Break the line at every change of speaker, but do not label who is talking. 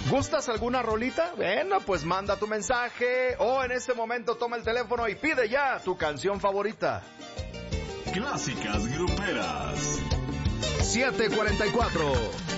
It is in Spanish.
¿Gustas alguna rolita? Bueno, pues manda tu mensaje o en este momento toma el teléfono y pide ya tu canción favorita.
Clásicas Gruperas.
744